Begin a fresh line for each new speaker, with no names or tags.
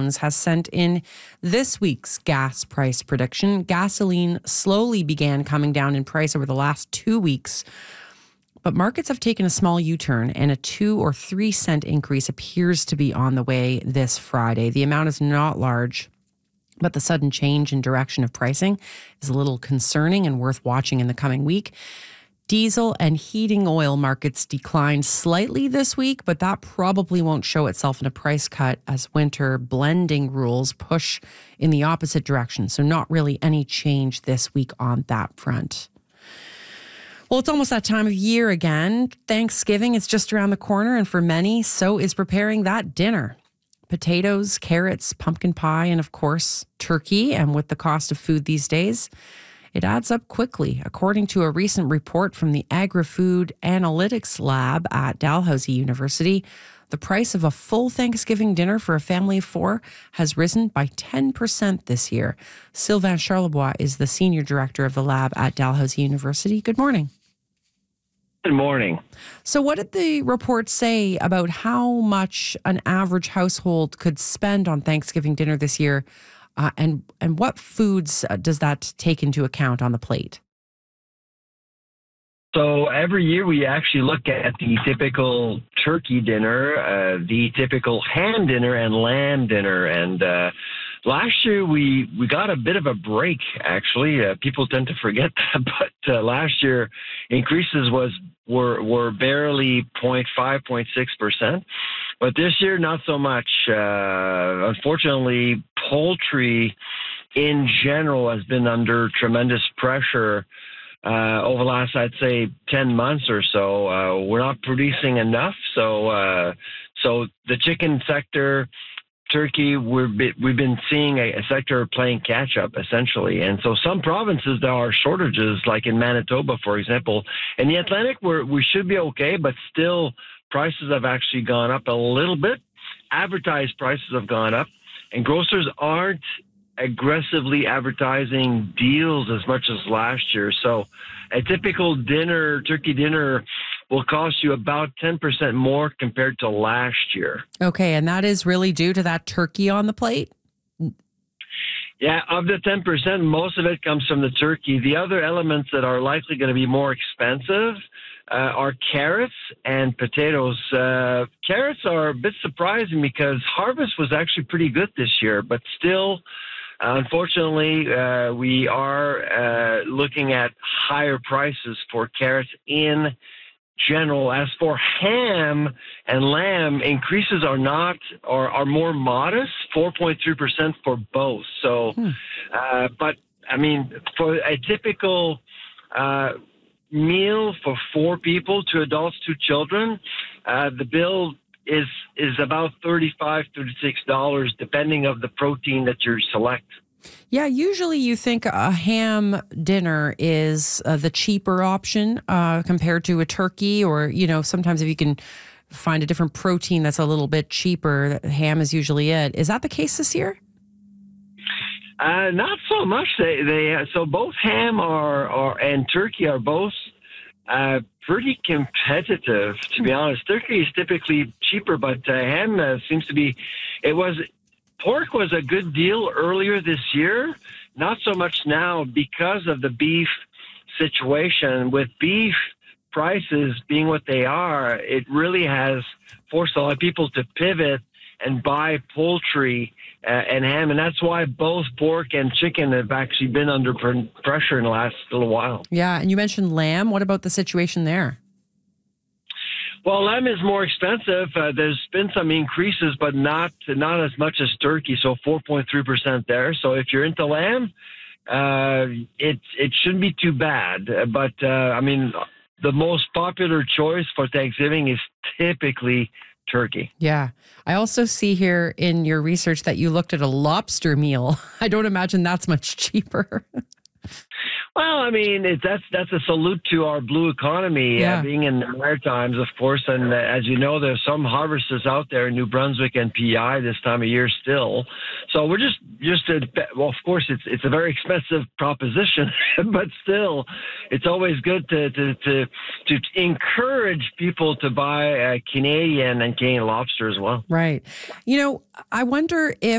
Jones has sent in this week's gas price prediction. Gasoline slowly began coming down in price over the last 2 weeks, but markets have taken a small U-turn, and a 2 or 3 cent increase appears to be on the way this Friday. The amount is not large, but the sudden change in direction of pricing is a little concerning and worth watching in the coming week. Diesel and heating oil markets declined slightly this week, but that probably won't show itself in a price cut as winter blending rules push in the opposite direction. So not really any change this week on that front. Well, it's almost that time of year again. Thanksgiving is just around the corner, and for many, so is preparing that dinner. Potatoes, carrots, pumpkin pie, and of course, turkey. And with the cost of food these days, it adds up quickly. According to a recent report from the Agri-Food Analytics Lab at Dalhousie University, the price of a full Thanksgiving dinner for a family of 4 has risen by 10% this year. Sylvain Charlebois is the senior director of the lab at Dalhousie University. Good morning.
Good morning.
So what did the report say about how much an average household could spend on Thanksgiving dinner this year? And what foods does that take into account on the plate?
So every year we actually look at the typical turkey dinner, the typical ham dinner, and lamb dinner. And last year we got a bit of a break, actually. People tend to forget that, but last year increases were barely 0.5, 0.6%. But this year, not so much. Unfortunately, poultry in general has been under tremendous pressure over the last, I'd say, 10 months or so. We're not producing enough. So the chicken sector, turkey, we've been seeing a sector playing catch up, essentially. And so some provinces, there are shortages, like in Manitoba, for example. In the Atlantic, we should be okay, but still prices have actually gone up a little bit. Advertised prices have gone up, and grocers aren't aggressively advertising deals as much as last year. So a typical turkey dinner will cost you about 10% more compared to last year.
Okay, and that is really due to that turkey on the plate?
Yeah, of the 10%, most of it comes from the turkey. The other elements that are likely going to be more expensive are carrots and potatoes. Carrots are a bit surprising because harvest was actually pretty good this year, but still, unfortunately, we are looking at higher prices for carrots in general. As for ham and lamb, increases are more modest, 4.3% for both. So, but I mean, for a typical meal for 4 people, 2 adults, 2 children, the bill is about $35, $36, depending of the protein that you select.
Yeah, usually you think a ham dinner is the cheaper option compared to a turkey, or, sometimes if you can find a different protein that's a little bit cheaper, ham is usually it. Is that the case this year?
Not so much. So both ham and turkey are both pretty competitive, to be honest. Turkey is typically cheaper, but ham seems to be. Pork was a good deal earlier this year, not so much now because of the beef situation. With beef prices being what they are, it really has forced a lot of people to pivot and buy poultry and ham, and that's why both pork and chicken have actually been under pressure in the last little while.
Yeah, and you mentioned lamb. What about the situation there?
Well, lamb is more expensive. There's been some increases, but not as much as turkey, so 4.3% there. So if you're into lamb, it shouldn't be too bad. But, the most popular choice for Thanksgiving is typically turkey.
Yeah. I also see here in your research that you looked at a lobster meal. I don't imagine that's much cheaper.
Well, that's a salute to our blue economy, being in the Maritimes, of course. And as you know, there's some harvesters out there in New Brunswick and PEI this time of year still. So we're of course, it's a very expensive proposition, but still, it's always good to encourage people to buy Canadian and Canadian lobster as well.
Right. I wonder if